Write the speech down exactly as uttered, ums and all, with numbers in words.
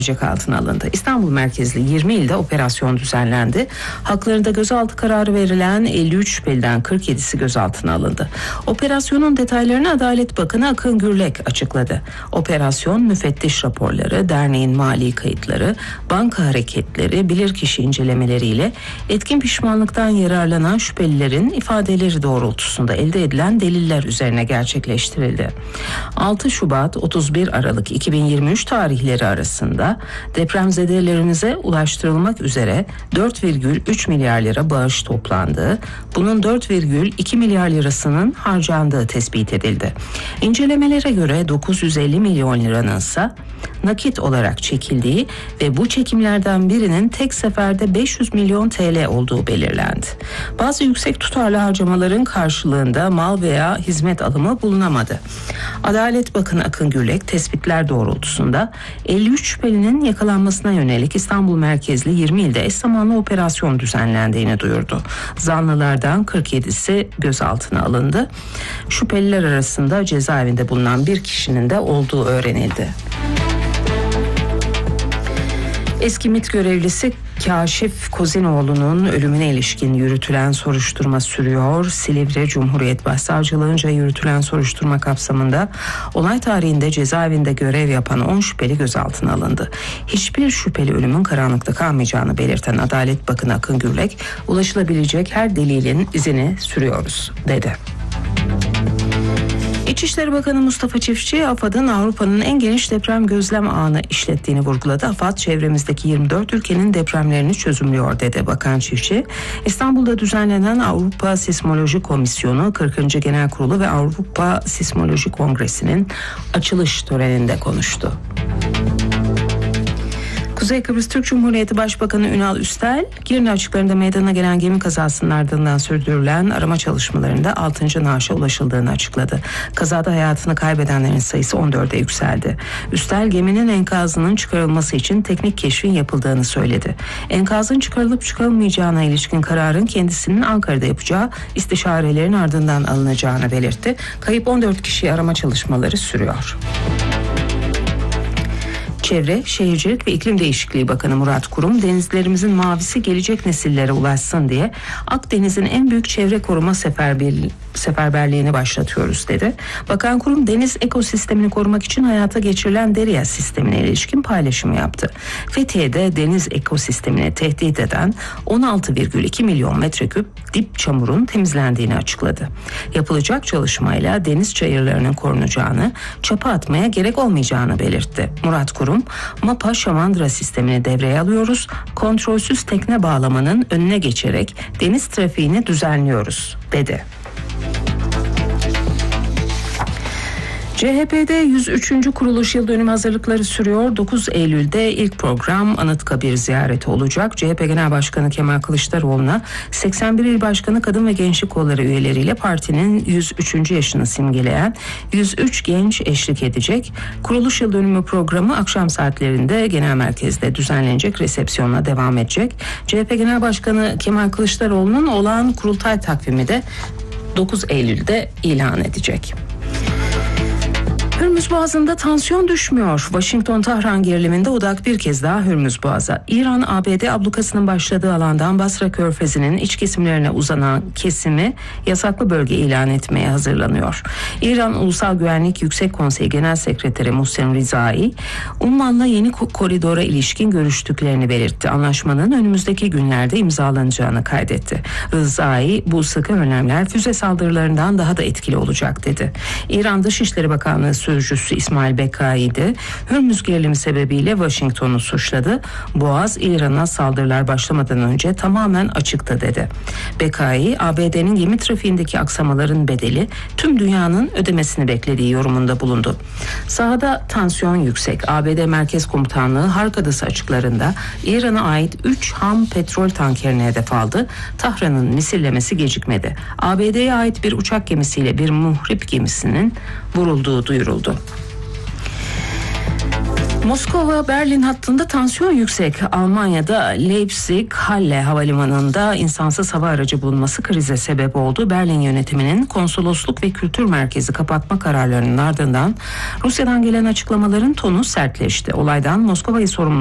altına alındı. İstanbul merkezli yirmi ilde operasyon düzenlendi. Haklarında gözaltı kararı verilen elli üç şüpheliden kırk yedisi gözaltına alındı. Operasyonun detaylarını Adalet Bakanı Akın Gürlek açıkladı. Operasyon müfettiş raporları, derneğin mali kayıtları, banka hareketleri, bilirkişi incelemeleriyle etkin pişmanlıktan yararlanan şüphelilerin ifadeleri doğrultusunda elde edilen deliller üzerine gerçekleştirildi. altı Şubat otuz bir Aralık iki bin yirmi üç tarihleri arasında depremzedelerimize ulaştırılmak üzere dört virgül üç milyar lira bağış toplandığı, bunun dört virgül iki milyar lirasının harcandığı tespit edildi. İncelemelere göre dokuz yüz elli milyon liranın ise nakit olarak çekildiği ve bu çekimlerden birinin tek seferde beş yüz milyon T L olduğu belirlendi. Bazı yüksek tutarlı harcamaların karşılığında mal veya hizmet alımı bulunamadı. Adalet Bakanı Akın Gürlek tespitler doğrultusunda elli üç şüphelinin yakalanmasına yönelik İstanbul merkezli yirmi ilde eş zamanlı operasyon düzenlendiğini duyurdu. Zanlılardan kırk yedisi gözaltına alındı. Şüpheliler arasında cezaevinde bulunan bir kişinin de olduğu öğrenildi. Eski MİT görevlisi Kaşif Kozinoğlu'nun ölümüne ilişkin yürütülen soruşturma sürüyor. Silivri Cumhuriyet Başsavcılığınca yürütülen soruşturma kapsamında olay tarihinde cezaevinde görev yapan on şüpheli gözaltına alındı. Hiçbir şüpheli ölümün karanlıkta kalmayacağını belirten Adalet Bakanı Akın Gürlek, ulaşılabilecek her delilin izini sürüyoruz dedi. İçişleri Bakanı Mustafa Çiftçi, AFAD'ın Avrupa'nın en geniş deprem gözlem ağını işlettiğini vurguladı. AFAD, çevremizdeki yirmi dört ülkenin depremlerini çözümlüyor dedi Bakan Çiftçi. İstanbul'da düzenlenen Avrupa Sismoloji Komisyonu kırkıncı Genel Kurulu ve Avrupa Sismoloji Kongresi'nin açılış töreninde konuştu. Kuzey Kıbrıs Türk Cumhuriyeti Başbakanı Ünal Üstel, Girne açıklarında meydana gelen gemi kazasının ardından sürdürülen arama çalışmalarında altıncı naaşa ulaşıldığını açıkladı. Kazada hayatını kaybedenlerin sayısı on dörde yükseldi. Üstel, geminin enkazının çıkarılması için teknik keşfin yapıldığını söyledi. Enkazın çıkarılıp çıkarılmayacağına ilişkin kararın kendisinin Ankara'da yapacağı istişarelerin ardından alınacağını belirtti. Kayıp on dört kişi arama çalışmaları sürüyor. Çevre, Şehircilik ve İklim Değişikliği Bakanı Murat Kurum, denizlerimizin mavisi gelecek nesillere ulaşsın diye Akdeniz'in en büyük çevre koruma seferberliği, seferberliğini başlatıyoruz dedi. Bakan Kurum, deniz ekosistemini korumak için hayata geçirilen Derya sistemine ilişkin paylaşım yaptı. Fethiye'de deniz ekosistemini tehdit eden on altı virgül iki milyon metreküp dip çamurun temizlendiğini açıkladı. Yapılacak çalışmayla deniz çayırlarının korunacağını, çapa atmaya gerek olmayacağını belirtti. Murat Kurum, MAPA Şamandıra sistemini devreye alıyoruz, kontrolsüz tekne bağlamanın önüne geçerek deniz trafiğini düzenliyoruz dedi. C H P'de yüz üçüncü kuruluş yıl dönümü hazırlıkları sürüyor. dokuz Eylül'de ilk program Anıtkabir ziyareti olacak. C H P Genel Başkanı Kemal Kılıçdaroğlu'na seksen bir il başkanı, kadın ve gençlik kolları üyeleriyle partinin yüz üçüncü yaşını simgeleyen yüz üç genç eşlik edecek. Kuruluş yıl dönümü programı akşam saatlerinde genel merkezde düzenlenecek resepsiyonla devam edecek. C H P Genel Başkanı Kemal Kılıçdaroğlu'nun olağan kurultay takvimi de dokuz Eylül'de ilan edecek. Hürmüz Boğazı'nda tansiyon düşmüyor. Washington-Tahran geriliminde odak bir kez daha Hürmüz Boğazı. İran, A B D ablukasının başladığı alandan Basra Körfezi'nin iç kesimlerine uzanan kesimi yasaklı bölge ilan etmeye hazırlanıyor. İran Ulusal Güvenlik Yüksek Konseyi Genel Sekreteri Muhsen Rizai, Umman'la yeni koridora ilişkin görüştüklerini belirtti. Anlaşmanın önümüzdeki günlerde imzalanacağını kaydetti. Rizai, bu sıkı önlemler füze saldırılarından daha da etkili olacak dedi. İran Dışişleri Bakanlığı Sözcüsü İsmail Bekai de Hürmüz gerilimi sebebiyle Washington'u suçladı. Boğaz, İran'a saldırılar başlamadan önce tamamen açıktı dedi. Bekai, A B D'nin gemi trafiğindeki aksamaların bedeli tüm dünyanın ödemesini beklediği yorumunda bulundu. Sahada tansiyon yüksek. A B D Merkez Komutanlığı Hark Adası açıklarında İran'a ait üç ham petrol tankerine hedef aldı. Tahran'ın misillemesi gecikmedi. A B D'ye ait bir uçak gemisiyle bir muhrip gemisinin vurulduğu duyuruldu. Moskova-Berlin hattında tansiyon yüksek. Almanya'da Leipzig-Halle havalimanında insansız hava aracı bulunması krize sebep oldu. Berlin yönetiminin konsolosluk ve kültür merkezi kapatma kararlarının ardından Rusya'dan gelen açıklamaların tonu sertleşti. Olaydan Moskova'yı sorumlu